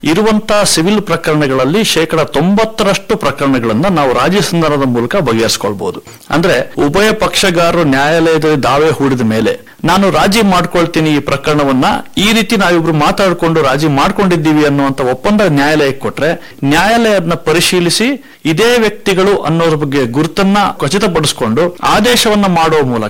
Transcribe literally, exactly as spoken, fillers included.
ಇರುವಂತಹ ಸಿವಿಲ್ ಪ್ರಕರಣಗಳಲ್ಲಿ ಶೇಕಡ ತೊಂಬತ್ತರಷ್ಟು ಪ್ರಕರಣಗಳನ್ನ ನಾವು ರಾಜಿ ಸಂಧಾನದ ಮೂಲಕ ಬಗೆಹರಿಸಿಕೊಳ್ಬಹುದು. ಅಂದ್ರೆ ಉಭಯ ಪಕ್ಷಗಾರರು ನ್ಯಾಯಾಲಯದಲ್ಲಿ ದಾವೆ ಹೂಡಿದ ಮೇಲೆ ನಾನು ರಾಜಿ ಮಾಡ್ಕೊಳ್ತೀನಿ ಈ ಪ್ರಕರಣವನ್ನ, ಈ ರೀತಿ ನಾವಿಬ್ರು ಮಾತಾಡಿಕೊಂಡು ರಾಜಿ ಮಾಡ್ಕೊಂಡಿದ್ದೀವಿ ಅನ್ನುವಂತ ಒಪ್ಪಂದ ನ್ಯಾಯಾಲಯಕ್ಕೆ ಕೊಟ್ರೆ ನ್ಯಾಯಾಲಯ ಅದನ್ನ ಪರಿಶೀಲಿಸಿ ಇದೇ ವ್ಯಕ್ತಿಗಳು ಅನ್ನೋದ್ರ ಬಗ್ಗೆ ಗುರುತನ್ನ ಖಚಿತಪಡಿಸಿಕೊಂಡು ಆದೇಶವನ್ನ ಮಾಡುವ ಮೂಲಕ